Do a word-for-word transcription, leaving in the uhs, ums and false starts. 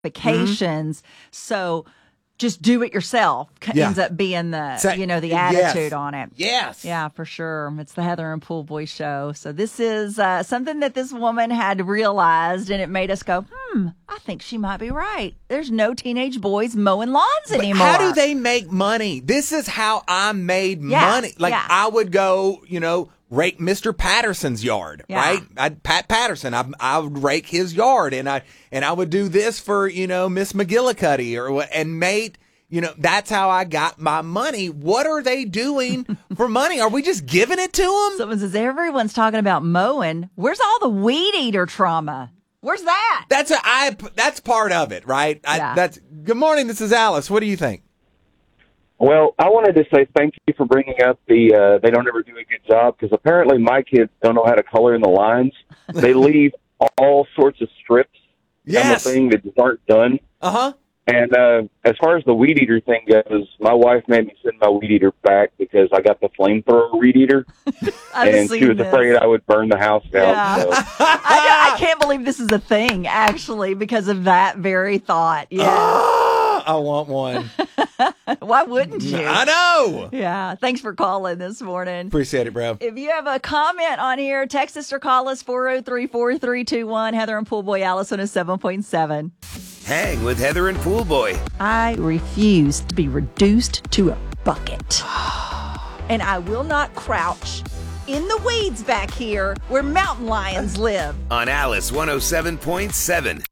qualifications. Mm-hmm. So just do it yourself yeah. ends up being the, so, you know, the attitude yes. on it. Yes. Yeah, for sure. It's the Heather and Pool Boy show. So this is uh, something that this woman had realized, and it made us go, hmm, I think she might be right. There's no teenage boys mowing lawns but anymore. How do they make money? This is how I made yeah. money. Like yeah. I would go, you know, rake Mister Patterson's yard, yeah. right? I'd, Pat Patterson, I, I would rake his yard, and I and I would do this for, you know, Miss McGillicuddy or what, and mate. You know, that's how I got my money. What are they doing for money? Are we just giving it to them? Someone says, everyone's talking about mowing. Where's all the weed eater trauma? Where's that? That's a, I, that's part of it, right? I, yeah. That's good morning. This is Alice. What do you think? Well, I wanted to say thank you for bringing up the uh, they don't ever do a good job, because apparently my kids don't know how to color in the lines. They leave all sorts of strips yes. on the thing that just aren't done. Uh-huh. And uh, as far as the weed eater thing goes, my wife made me send my weed eater back because I got the flamethrower weed eater, and she was this. afraid I would burn the house down. Yeah. So. I, I can't believe this is a thing, actually, because of that very thought. Yeah, oh, I want one. Why wouldn't you? I know. Yeah. Thanks for calling this morning. Appreciate it, bro. If you have a comment on here, text us or call us four oh three, four three two one. Heather and Pool Boy Alice on a seven point seven. Hang with Heather and Pool Boy. I refuse to be reduced to a bucket. And I will not crouch in the weeds back here where mountain lions live. On Alice one oh seven point seven.